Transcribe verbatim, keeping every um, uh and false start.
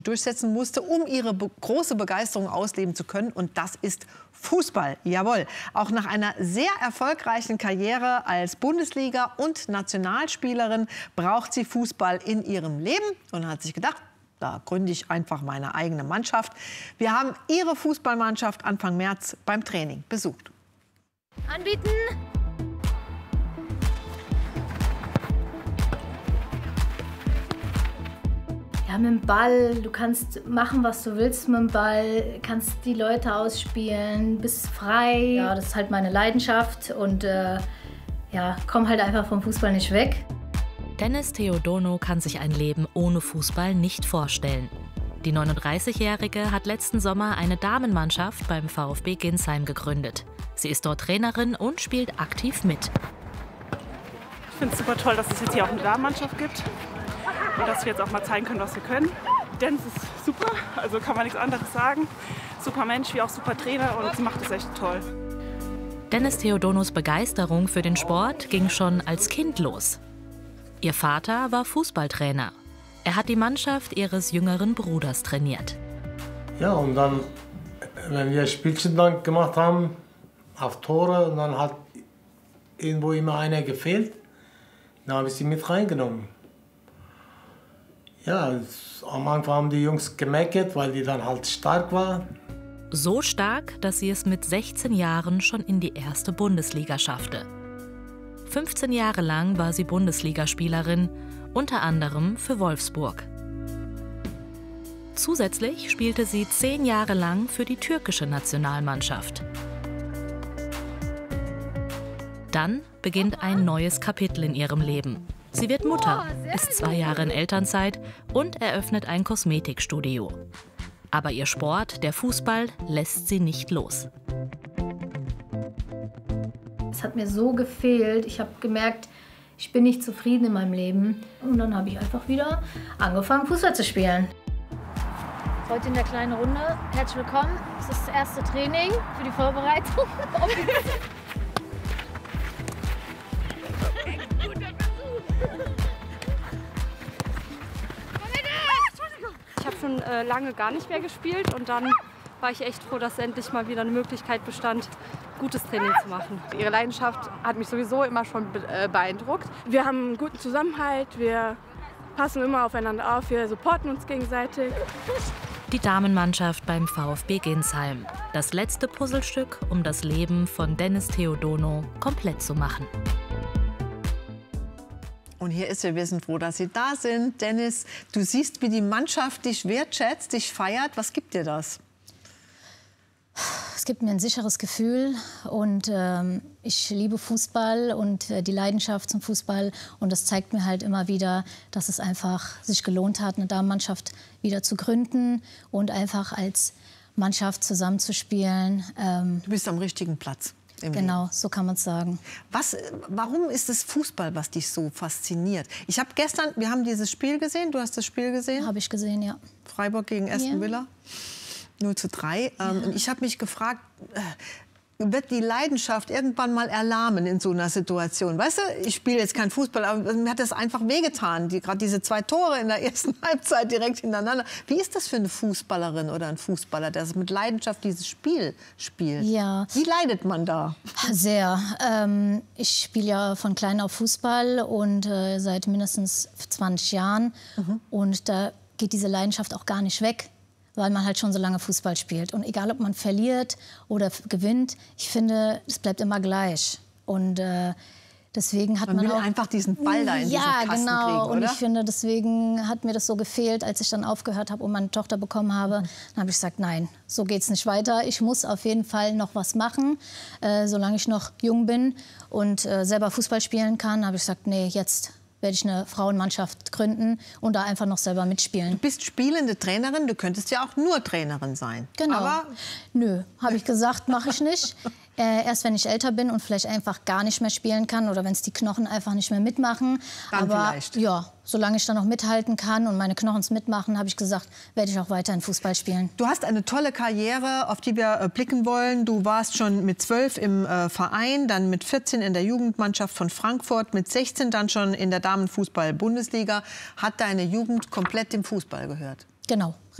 durchsetzen musste, um ihre be große Begeisterung ausleben zu können. Und das ist Fußball. Jawohl. Auch nach einer sehr erfolgreichen Karriere als Bundesliga- und Nationalspielerin braucht sie Fußball in ihrem Leben. Und hat sich gedacht, da gründe ich einfach meine eigene Mannschaft. Wir haben ihre Fußballmannschaft Anfang März beim Training besucht. Anbieten. Ja, mit dem Ball, du kannst machen, was du willst mit dem Ball, kannst die Leute ausspielen, bist frei. Ja, das ist halt meine Leidenschaft und äh, ja, komm halt einfach vom Fußball nicht weg. Dennis Theodono kann sich ein Leben ohne Fußball nicht vorstellen. Die neununddreißigjährige hat letzten Sommer eine Damenmannschaft beim VfB Ginsheim gegründet. Sie ist dort Trainerin und spielt aktiv mit. Ich finde es super toll, dass es jetzt hier auch eine Damenmannschaft gibt. Und dass wir jetzt auch mal zeigen können, was wir können. Dennis ist super, also kann man nichts anderes sagen. Super Mensch, wie auch super Trainer und sie macht es echt toll. Dennis Theodonos Begeisterung für den Sport ging schon als Kind los. Ihr Vater war Fußballtrainer. Er hat die Mannschaft ihres jüngeren Bruders trainiert. Ja, und dann, wenn wir Spielchen dann gemacht haben, auf Tore, und dann hat irgendwo immer einer gefehlt, dann habe ich sie mit reingenommen. Ja, am Anfang haben die Jungs gemeckert, weil die dann halt stark war. So stark, dass sie es mit sechzehn Jahren schon in die erste Bundesliga schaffte. fünfzehn Jahre lang war sie Bundesligaspielerin, unter anderem für Wolfsburg. Zusätzlich spielte sie zehn Jahre lang für die türkische Nationalmannschaft. Dann beginnt ein neues Kapitel in ihrem Leben. Sie wird Mutter, ist zwei Jahre in Elternzeit und eröffnet ein Kosmetikstudio. Aber ihr Sport, der Fußball, lässt sie nicht los. Es hat mir so gefehlt. Ich habe gemerkt, ich bin nicht zufrieden in meinem Leben. Und dann habe ich einfach wieder angefangen, Fußball zu spielen. Heute in der kleinen Runde. Herzlich willkommen. Es ist das erste Training für die Vorbereitung. Ich habe schon äh, lange gar nicht mehr gespielt und dann war ich echt froh, dass endlich mal wieder eine Möglichkeit bestand, gutes Training zu machen. Ihre Leidenschaft hat mich sowieso immer schon beeindruckt. Wir haben einen guten Zusammenhalt, wir passen immer aufeinander auf, wir supporten uns gegenseitig. Die Damenmannschaft beim VfB Ginsheim. Das letzte Puzzlestück, um das Leben von Dennis Theodono komplett zu machen. Und hier ist wir sind froh, dass Sie da sind. Dennis, du siehst, wie die Mannschaft dich wertschätzt, dich feiert. Was gibt dir das? Es gibt mir ein sicheres Gefühl und ähm, ich liebe Fußball und äh, die Leidenschaft zum Fußball. Und das zeigt mir halt immer wieder, dass es einfach sich gelohnt hat, eine Damenmannschaft wieder zu gründen und einfach als Mannschaft zusammenzuspielen. Ähm, du bist am richtigen Platz. Genau, so kann man es sagen. Was, warum ist es Fußball, was dich so fasziniert? Ich habe gestern, wir haben dieses Spiel gesehen, du hast das Spiel gesehen? Habe ich gesehen, ja. Freiburg gegen Aston Ja. Villa, null zu drei. Ja. Und ich habe mich gefragt, äh, wird die Leidenschaft irgendwann mal erlahmen in so einer Situation? Weißt du, ich spiele jetzt kein Fußball, aber mir hat das einfach wehgetan. Die, gerade diese zwei Tore in der ersten Halbzeit direkt hintereinander. Wie ist das für eine Fußballerin oder ein Fußballer, der mit Leidenschaft dieses Spiel spielt? Ja. Wie leidet man da? Sehr. Ähm, ich spiele ja von klein auf Fußball und äh, seit mindestens zwanzig Jahren. Mhm. Und da geht diese Leidenschaft auch gar nicht weg, weil man halt schon so lange Fußball spielt. Und egal, ob man verliert oder gewinnt, ich finde, es bleibt immer gleich. Und äh, deswegen hat man, man will auch einfach diesen Ball da in ja, diesen Kasten genau. kriegen, oder? Und ich finde, deswegen hat mir das so gefehlt, als ich dann aufgehört habe und meine Tochter bekommen habe. Dann habe ich gesagt, nein, so geht's nicht weiter. Ich muss auf jeden Fall noch was machen, äh, solange ich noch jung bin und äh, selber Fußball spielen kann. Habe ich gesagt, nee, jetzt werde ich eine Frauenmannschaft gründen und da einfach noch selber mitspielen. Du bist spielende Trainerin, du könntest ja auch nur Trainerin sein. Genau. Aber nö, habe ich gesagt, mache ich nicht. Äh, erst wenn ich älter bin und vielleicht einfach gar nicht mehr spielen kann oder wenn es die Knochen einfach nicht mehr mitmachen. Dann Aber vielleicht. Ja, solange ich dann noch mithalten kann und meine Knochen mitmachen, habe ich gesagt, werde ich auch weiterhin Fußball spielen. Du hast eine tolle Karriere, auf die wir äh, blicken wollen. Du warst schon mit zwölf im äh, Verein, dann mit vierzehn in der Jugendmannschaft von Frankfurt, mit sechzehn dann schon in der Damenfußball-Bundesliga. Hat deine Jugend komplett dem Fußball gehört? Genau.